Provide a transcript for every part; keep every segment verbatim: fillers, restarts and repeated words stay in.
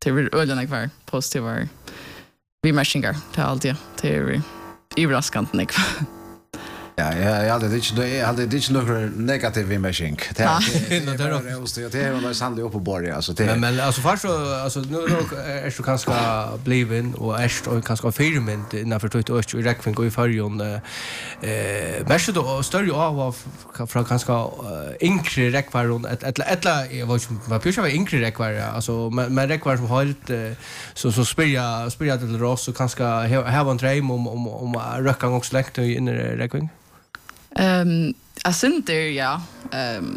det är ölen kvar positiva vimärsningar till allt det. Det är överraskande kvar. Ja, jag hade inte jag hade inte några negativ vimärsning. Det är det är det är väl sannolikt upp på bord alltså det. Men men alltså först så alltså nu är det kanske bliven och är och kanske firmen när för två år i räckvind går i förjon eh mest då större av från kanske inkre räckvaron ett ett ett vad vad pyschar var inkre räckvar alltså med räckvar som har ett så så spela spela till Ross och kanske ha en dröm om om om röcka också läkt i inre räckvind. Ehm jag syns det ja. Ehm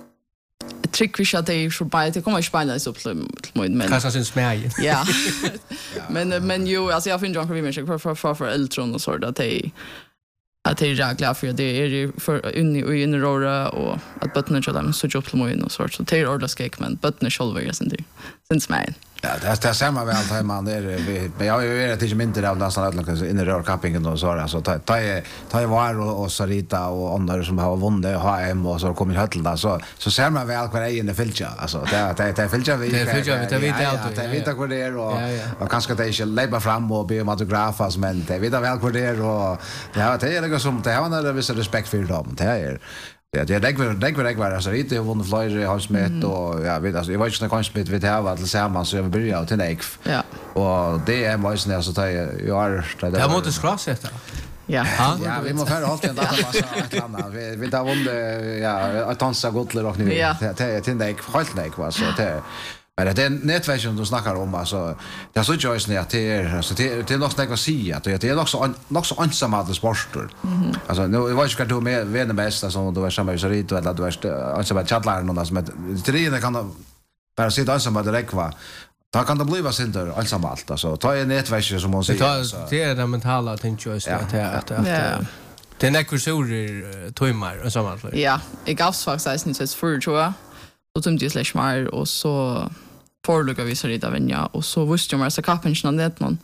trick vi att det är så bara det kommer att spela så till men kanske syns mer. Ja. Men men ju alltså jag finner John Creamer för för för för Eltron och så där det att det är glad för det är ju för inne och inne rora och att bottna så dem så jobb till mig och så så det är ordla skek men bottna shoulder är sen det syns mig. Ja, det det är samma väl att man är men jag vet inte inte av nästan alla inne rör campingen och så där så ta ta ta var och Sarita och andra som har vunnit H M och så kommer höll där så så ser man väl kvar egen det fältja alltså det det det fältja vi det fältja vi det vet allt det vet vad det är och och kanske det är lägga fram och be om autografas men det vet väl vad det är och ja det är det som det har en viss respekt för dem det är ja, det är det det det var alltså inte jag vunnit flyger Hans Smith och ja, vet alltså jag vet inte kanske Smith vet jag vad tillsammans så jag börjar till Nike. Ja. Och det är måste när så tar jag är det. Jag måste skrasa detta. Ja. Ja, vi måste höra allt det där vad så annat. Vi vi tar vunnit ja, att dansa gotler och nu. Det till Nike helt Nike var så det men det är nätverken du snackar om alltså det är så joys när det är alltså det det är nog något att säga att det är också också ensamma sporter. Alltså nu vad ska du med vem bästa som du var samma så rit eller du var ensamma chatlar någon som det kan bara sitta ensamma direkt va. Då kan det bli vad synd ensamma allt alltså ta en nätverk som man säger alltså. Det är det mentala tänker jag att att att det är nekkursorer timmar och så alltså. Ja, jag gavs faktiskt inte så för tror jag. Och som det slash mer och så förluga vi så lite vänja och så visste jag mer så kapen det någon.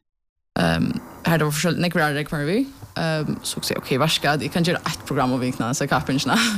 Ehm här det var för sig nekrar det kvar vi. Ehm så säger okej, vad ska det kan göra ett program och vikna så kapen.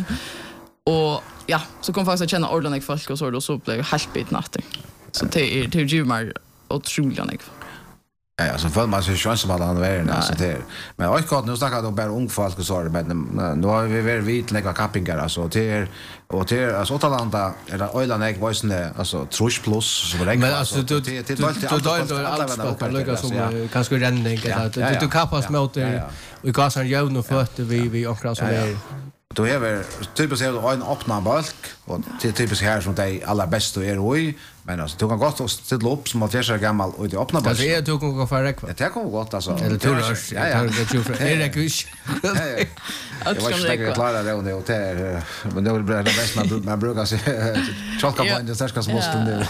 Och ja, så kom faktiskt att känna ordentligt folk och så då så blev helt bit natten. Så det är det ju mer otroligt. Ja, så för man så chans som alla andra är alltså det. Men jag kan nu snacka om bara ung folk och så men nu har vi väl vit lägga campingar alltså till och till alltså Atalanta eller Öland jag var sån alltså trusch plus så det men alltså du du du då alla lukar som kanske ränning eller du kapas mot det och gasar ju nu för att vi vi också så där då är väl typiskt är en öppna bulk och till typiskt här som det allra bästa är oj men alltså du kan gott att ställa upp som att jag är gammal och det öppna bulk. Alltså är du kan gå för räck. Det kommer gott alltså. Eller tur oss. Ja ja. Är det kus? Ja ja. Jag var säkert klara det och det men det blir det bästa man man brukar se chalka på det största som måste nu.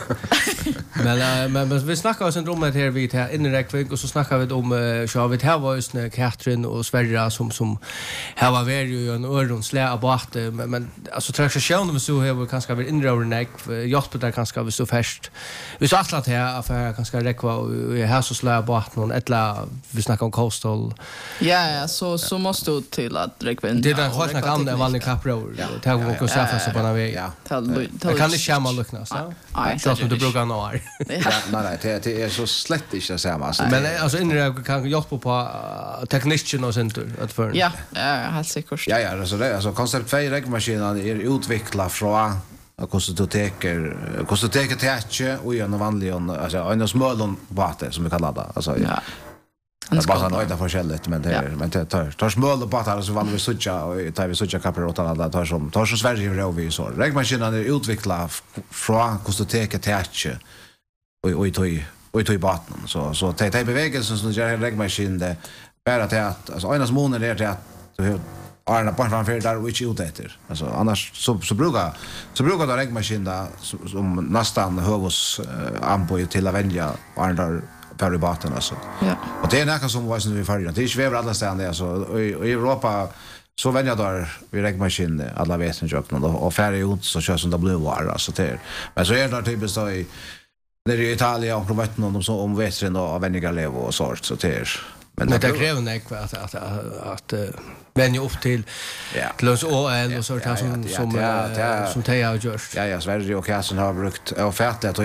Men men vi snackar oss om det här vid här inne räckvind och så snackar vi om så vi här var ju snä Katrin och Sverige som som här var väl ju en öron slä abort men men alltså transaktionen vi så här var kanske väl inre över neck hjälper där kanske vi så fast. Vi sa att här för kanske räckva och här så slä abort någon ettla vi snackar om coastal. Ja ja så så måste du till att räckvind. Det där har snackat andra vanliga kapror. Det har gått så fast på väg. Ja. Kan det skämma lukna så? Nej, så som du brukar nå. Nej nej det det är så slett inte så här men alltså inre kan hjälpa på tekniken och sånt att för. Ja, ja, helt säkert. Ja ja, alltså det alltså koncept två räckmaskinen är utvecklad från kost du teker kost du teker tätche och en vanlig alltså en smölon bate som vi kallar det alltså ja. Det är bara något forskjelligt men det men det tar tar smöl och bate så vanligt sucha och tar vi sucha kapper åt alla tar som tar som Sverige rör vi så räckmaskinen är utvecklad från kost du teker tätche och och tog och tog baten så så det är bevägelsen som gör räckmaskinen det bara till att alltså enas månader är det att du Arna på framför där which ut efter. Alltså annars så så brukar så brukar det räckmaskin där som nästan högos ampo till Avenja Arna på baten alltså. Ja. Och det är näka som var som vi förra. Det är ju över alla ställen alltså i Europa så vänja där vi räckmaskin alla vet inte jag och färre ut så kör som det blev var alltså det. Men så är det typiskt så i när i Italien och provat någon som om västern och Avenja Levo och sort så det är men det kräver nek att att att vänja upp till till oss och eller så där som som som Teja har gjort. Ja ja, Sverige och Kassen har brukt och färdigt